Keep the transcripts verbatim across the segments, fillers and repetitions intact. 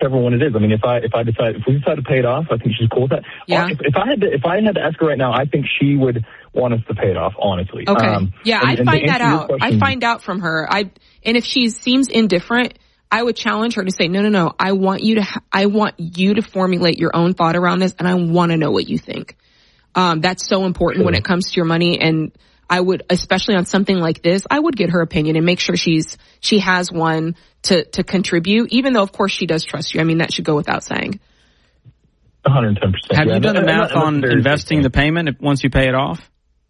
whichever one it is. I mean, if I if I decide if we decide to pay it off, I think she's cool with that. Yeah. If, if I had to if I had to ask her right now, I think she would want us to pay it off. Honestly. Okay. Um, yeah, and, I and find that out. Question, I find out from her. I and if she seems indifferent, I would challenge her to say, no, no, no. I want you to. Ha- I want you to formulate your own thought around this, and I want to know what you think. Um, that's so important sure. when it comes to your money, and I would, especially on something like this, I would get her opinion and make sure she's she has one to to contribute. Even though, of course, she does trust you. I mean, that should go without saying. one hundred ten percent. Have yeah, you done and, the math and, and on investing the payment if, once you pay it off?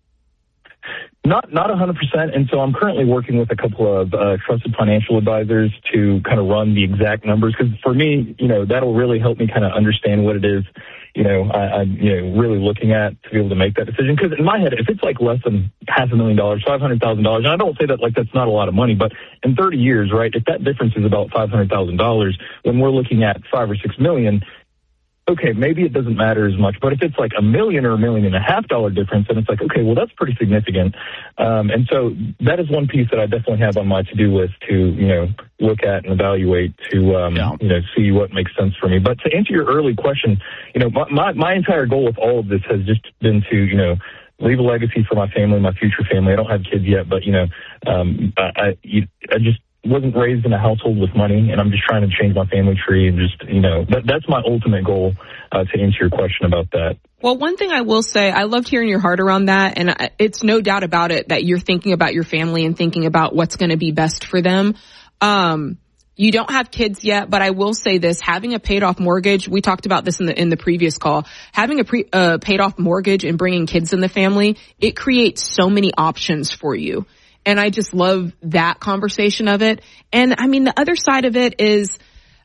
Not not one hundred percent, and so I'm currently working with a couple of uh, trusted financial advisors to kind of run the exact numbers, because for me, you know, that'll really help me kind of understand what it is, you know, I, I'm you know, really looking at to be able to make that decision. Because in my head, if it's like less than half a million dollars, five hundred thousand dollars, and I don't say that like that's not a lot of money, but in thirty years, right, if that difference is about five hundred thousand dollars, when we're looking at five or six million, okay, maybe it doesn't matter as much. But if it's like a million or a million and a half dollar difference, then it's like, okay, well, that's pretty significant. Um, and so that is one piece that I definitely have on my to-do list to, you know, look at and evaluate to, um, yeah. you know, see what makes sense for me. But to answer your early question, you know, my, my, my entire goal with all of this has just been to, you know, leave a legacy for my family, my future family. I don't have kids yet, but, you know, um, I, I, I just, wasn't raised in a household with money, and I'm just trying to change my family tree, and just, you know, that, that's my ultimate goal, uh, to answer your question about that. Well, one thing I will say, I loved hearing your heart around that, and it's no doubt about it that you're thinking about your family and thinking about what's going to be best for them. Um, you don't have kids yet, but I will say this, having a paid off mortgage, we talked about this in the, in the previous call, having a pre, uh, paid off mortgage and bringing kids in the family, it creates so many options for you. And I just love that conversation of it. And I mean, the other side of it is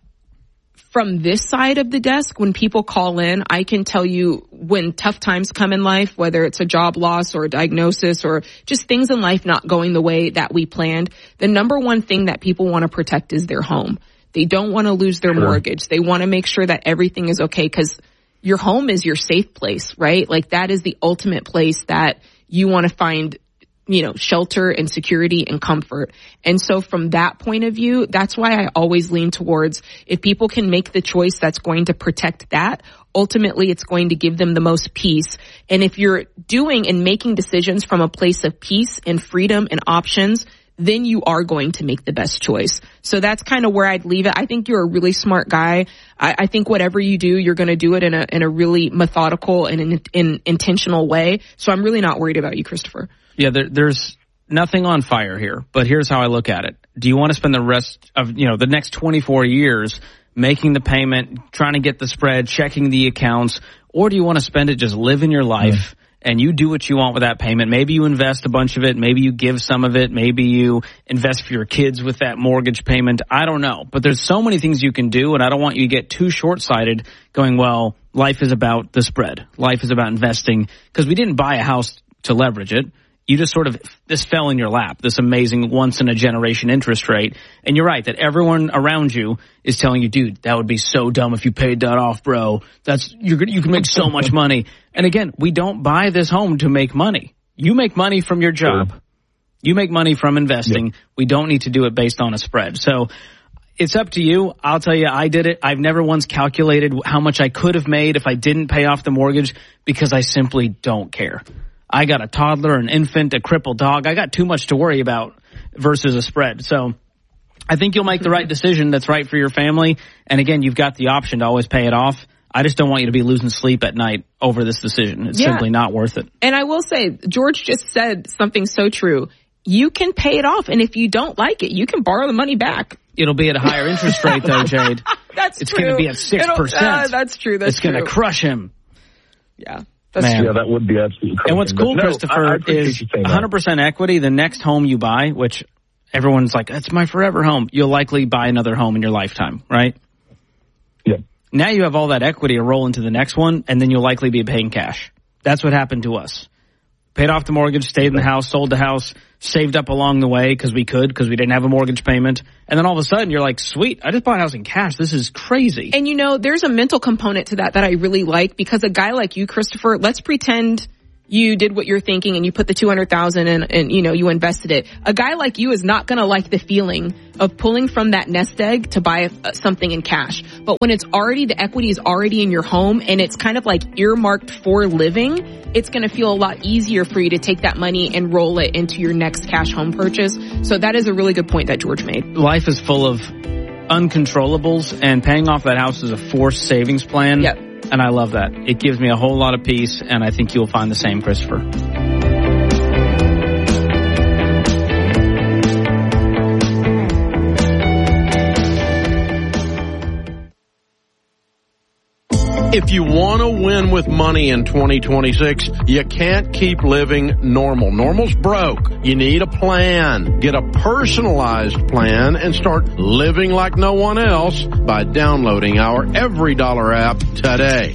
from this side of the desk, when people call in, I can tell you when tough times come in life, whether it's a job loss or a diagnosis or just things in life not going the way that we planned, the number one thing that people want to protect is their home. They don't want to lose their sure. mortgage. They want to make sure that everything is okay, because your home is your safe place, right? Like that is the ultimate place that you want to find, you know, shelter and security and comfort. And so from that point of view, that's why I always lean towards if people can make the choice that's going to protect that, ultimately it's going to give them the most peace. And if you're doing and making decisions from a place of peace and freedom and options, then you are going to make the best choice. So that's kind of where I'd leave it. I think you're a really smart guy. I, I think whatever you do, you're going to do it in a in a really methodical and in, in intentional way. So I'm really not worried about you, Christopher. Yeah, there, there's nothing on fire here, but here's how I look at it. Do you want to spend the rest of, you know, the next twenty-four years making the payment, trying to get the spread, checking the accounts, or do you want to spend it just living your life mm. and you do what you want with that payment? Maybe you invest a bunch of it, maybe you give some of it, maybe you invest for your kids with that mortgage payment. I don't know, but there's so many things you can do, and I don't want you to get too short-sighted going, well, life is about the spread. Life is about investing, because we didn't buy a house to leverage it. You just sort of, this fell in your lap, this amazing once-in-a-generation interest rate. And you're right that everyone around you is telling you, dude, that would be so dumb if you paid that off, bro. That's, you're, you can make so much money. And again, we don't buy this home to make money. You make money from your job. Sure. You make money from investing. Yep. We don't need to do it based on a spread. So it's up to you. I'll tell you, I did it. I've never once calculated how much I could have made if I didn't pay off the mortgage, because I simply don't care. I got a toddler, an infant, a crippled dog. I got too much to worry about versus a spread. So I think you'll make the right decision that's right for your family. And again, you've got the option to always pay it off. I just don't want you to be losing sleep at night over this decision. It's yeah. simply not worth it. And I will say, George just said something so true. You can pay it off, and if you don't like it, you can borrow the money back. It'll be at a higher interest rate, though, Jade. That's it's true. It's going to be at six percent. Uh, that's true. That's it's going to crush him. Yeah. That's Man. Yeah, that would be absolutely crazy. And what's cool, no, Christopher, I, I is one hundred percent equity. The next home you buy, which everyone's like, that's my forever home, you'll likely buy another home in your lifetime, right? Yeah. Now you have all that equity to roll into the next one, and then you'll likely be paying cash. That's what happened to us. Paid off the mortgage, stayed in the house, sold the house, saved up along the way because we could, because we didn't have a mortgage payment. And then all of a sudden you're like, sweet, I just bought a house in cash. This is crazy. And you know, there's a mental component to that that I really like, because a guy like you, Christopher, let's pretend you did what you're thinking and you put the two hundred thousand in and, you know, you invested it. A guy like you is not going to like the feeling of pulling from that nest egg to buy a, something in cash. But when it's already, the equity is already in your home and it's kind of like earmarked for living, it's going to feel a lot easier for you to take that money and roll it into your next cash home purchase. So that is a really good point that George made. Life is full of uncontrollables, and paying off that house is a forced savings plan. Yep. And I love that. It gives me a whole lot of peace, and I think you'll find the same, Christopher. If you want to win with money in twenty twenty-six, you can't keep living normal. Normal's broke. You need a plan. Get a personalized plan and start living like no one else by downloading our Every Dollar app today.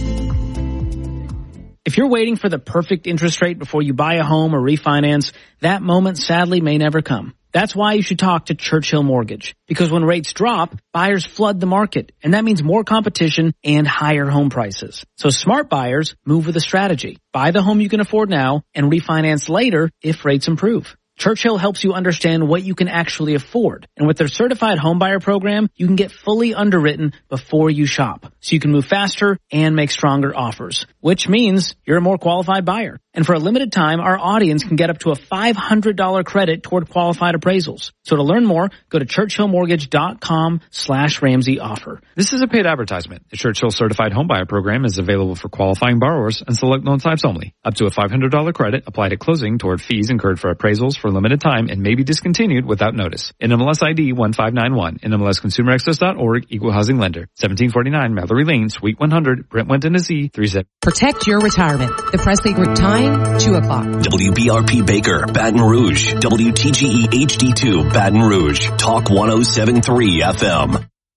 If you're waiting for the perfect interest rate before you buy a home or refinance, that moment sadly may never come. That's why you should talk to Churchill Mortgage. Because when rates drop, buyers flood the market, and that means more competition and higher home prices. So smart buyers move with a strategy. Buy the home you can afford now and refinance later if rates improve. Churchill helps you understand what you can actually afford. And with their certified homebuyer program, you can get fully underwritten before you shop. So you can move faster and make stronger offers, which means you're a more qualified buyer. And for a limited time, our audience can get up to a five hundred dollars credit toward qualified appraisals. So to learn more, go to churchillmortgage.com slash Ramsey offer. This is a paid advertisement. The Churchill Certified Homebuyer Program is available for qualifying borrowers and select loan types only. Up to a five hundred dollars credit applied at closing toward fees incurred for appraisals for a limited time and may be discontinued without notice. N M L S I D one five nine one. N M L S consumer access dot org. Equal housing lender. seventeen forty-nine Mallory Lane, Suite one hundred, Brentwood, Tennessee, three seven. Protect your retirement. The Presley Group time, two o'clock. W B R P Baker, Baton Rouge. W T G E H D two, Baton Rouge. Talk one oh seven point three F M.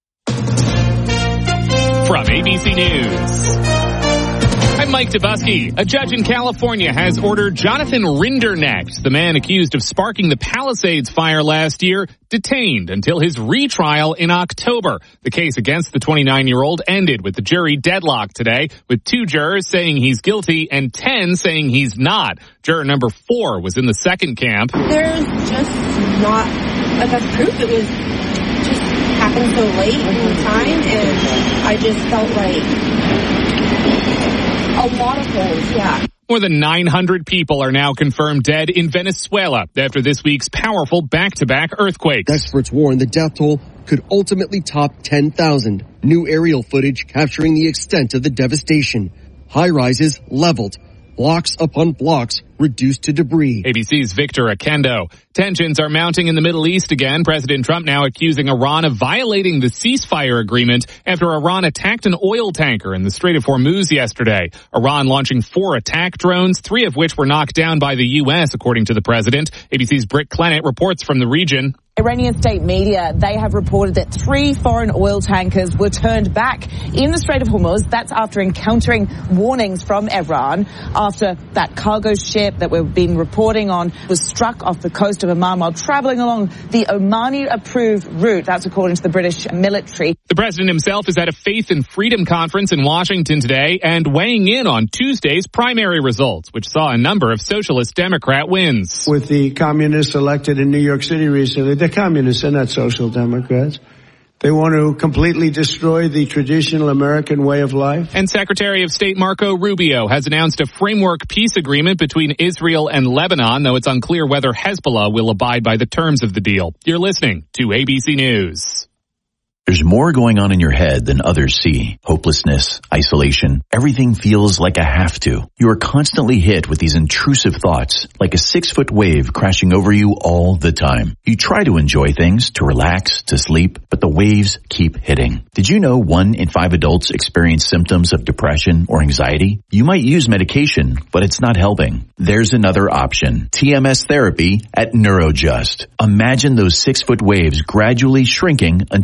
From A B C News, I'm Mike Dubusky. A judge in California has ordered Jonathan Rinderknecht, the man accused of sparking the Palisades fire last year, detained until his retrial in October. The case against the twenty-nine-year-old ended with the jury deadlocked today, with two jurors saying he's guilty and ten saying he's not. Juror number four was in the second camp. There's just not enough proof. It was just happened so late in time, and I just felt like a lot of holes, yeah. More than nine hundred people are now confirmed dead in Venezuela after this week's powerful back-to-back earthquakes. Experts warn the death toll could ultimately top ten thousand. New aerial footage capturing the extent of the devastation. High-rises leveled. Blocks upon blocks reduced to debris. A B C's Victor Akendo. Tensions are mounting in the Middle East again. President Trump now accusing Iran of violating the ceasefire agreement after Iran attacked an oil tanker in the Strait of Hormuz yesterday. Iran launching four attack drones, three of which were knocked down by the U S, according to the president. A B C's Britt Clennett reports from the region. Iranian state media, they have reported that three foreign oil tankers were turned back in the Strait of Hormuz. That's after encountering warnings from Iran after that cargo ship that we've been reporting on was struck off the coast of Oman while traveling along the Omani-approved route. That's according to the British military. The president himself is at a Faith and Freedom conference in Washington today and weighing in on Tuesday's primary results, which saw a number of socialist Democrat wins. With the communists elected in New York City recently, the communists are not social democrats. They want to completely destroy the traditional American way of life. And Secretary of State Marco Rubio has announced a framework peace agreement between Israel and Lebanon, though it's unclear whether Hezbollah will abide by the terms of the deal. You're listening to A B C News. There's more going on in your head than others see. Hopelessness, isolation, everything feels like a have to. You are constantly hit with these intrusive thoughts, like a six-foot wave crashing over you all the time. You try to enjoy things, to relax, to sleep, but the waves keep hitting. Did you know one in five adults experience symptoms of depression or anxiety? You might use medication, but it's not helping. There's another option. T M S therapy at Neurojust. Imagine those six-foot waves gradually shrinking until the water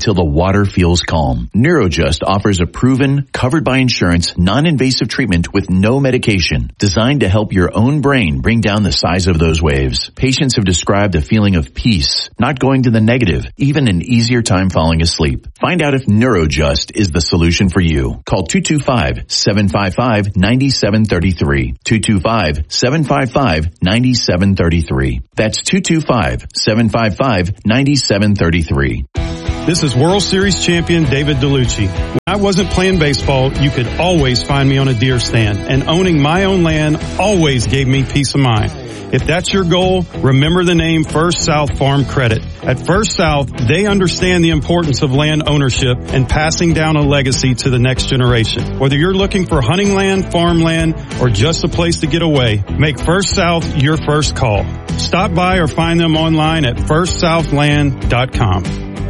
water feels calm. NeuroJust offers a proven, covered by insurance, non-invasive treatment with no medication, designed to help your own brain bring down the size of those waves. Patients have described a feeling of peace, not going to the negative, even an easier time falling asleep. Find out if NeuroJust is the solution for you. Call two two five, seven five five, nine seven three three. two two five, seven five five, nine seven three three. That's two two five, seven five five, nine seven three three. This is World Series champion David DeLucci. When I wasn't playing baseball, you could always find me on a deer stand, and owning my own land always gave me peace of mind. If that's your goal, remember the name First South Farm Credit. At First South, they understand the importance of land ownership and passing down a legacy to the next generation. Whether you're looking for hunting land, farmland, or just a place to get away, make First South your first call. Stop by or find them online at first southland dot com.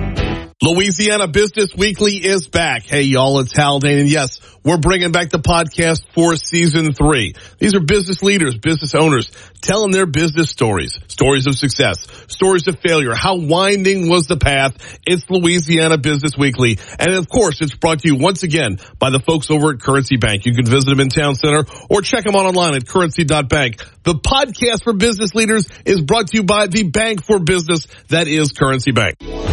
Louisiana Business Weekly is back. Hey, y'all, it's Haldane, and yes, we're bringing back the podcast for season three. These are business leaders, business owners, telling their business stories, stories of success, stories of failure. How winding was the path? It's Louisiana Business Weekly, and of course, it's brought to you once again by the folks over at Currency Bank. You can visit them in Town Center or check them out online at currency dot bank. The podcast for business leaders is brought to you by the bank for business that is Currency Bank.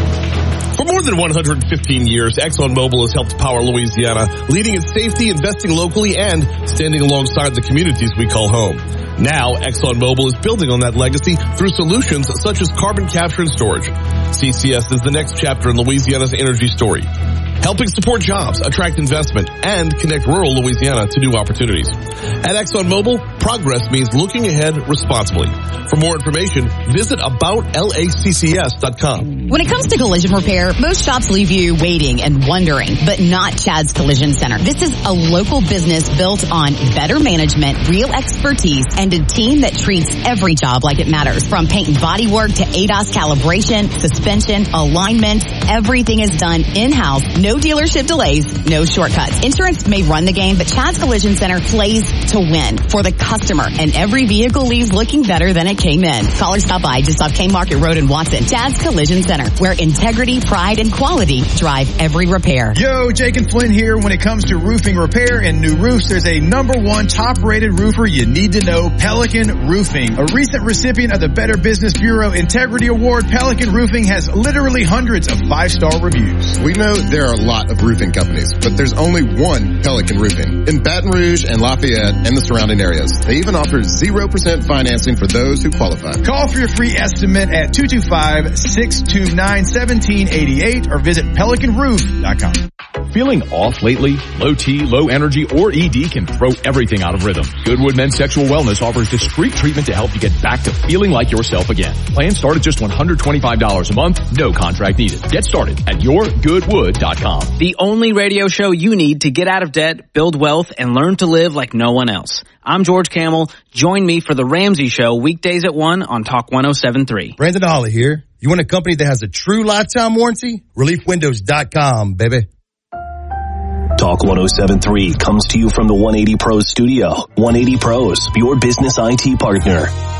For more than one hundred fifteen years, ExxonMobil has helped power Louisiana, leading in safety, investing locally, and standing alongside the communities we call home. Now, ExxonMobil is building on that legacy through solutions such as carbon capture and storage. C C S is the next chapter in Louisiana's energy story, helping support jobs, attract investment, and connect rural Louisiana to new opportunities. At ExxonMobil, progress means looking ahead responsibly. For more information, visit about laccs dot com. When it comes to collision repair, most shops leave you waiting and wondering, but not Chad's Collision Center. This is a local business built on better management, real expertise, and a team that treats every job like it matters. From paint and body work to A D A S calibration, suspension, alignment, everything is done in-house. No dealership delays, no shortcuts. Insurance may run the game, but Chad's Collision Center plays to win for the customer, and every vehicle leaves looking better than it came in. Call or stop by just off K Market Road in Watson. Chad's Collision Center, where integrity, pride, and quality drive every repair. Yo, Jake and Flynn here. When it comes to roofing repair and new roofs, there's a number one top-rated roofer you need to know, Pelican Roofing. A recent recipient of the Better Business Bureau Integrity Award, Pelican Roofing has literally hundreds of five-star reviews. We know there are a lot of roofing companies, but there's only one Pelican Roofing in Baton Rouge and Lafayette and the surrounding areas. They even offer zero percent financing for those who qualify. Call for your free estimate at two two five, six two nine, one seven eight eight or visit pelican roof dot com. Feeling off lately? Low T, low energy, or E D can throw everything out of rhythm. Goodwood Men's Sexual Wellness offers discreet treatment to help you get back to feeling like yourself again. Plans start at just one hundred twenty-five dollars a month, no contract needed. Get started at your goodwood dot com. The only radio show you need to get out of debt, build wealth, and learn to live like no one else. I'm George Camel. Join me for The Ramsey Show weekdays at one on Talk one oh seven point three. Brandon Holly here. You want a company that has a true lifetime warranty? relief windows dot com, baby. Talk one oh seven point three comes to you from the one eighty Pros studio. one eighty Pros, your business I T partner.